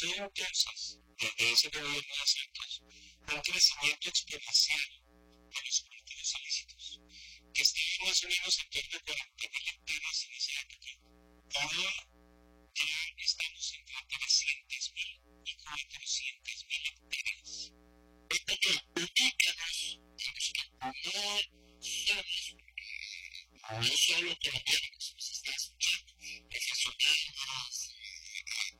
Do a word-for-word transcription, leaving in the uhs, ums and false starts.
Desde entonces, desde ese gobierno de Santos, un crecimiento exponencial de los cultivos ilícitos, que estaban más o menos en torno a cuarenta mil hectáreas en esa época. Ahora ya estamos entre trescientos mil y cuatrocientos mil hectáreas. Oye, ubícanos en los que no somos, no solo colombianos,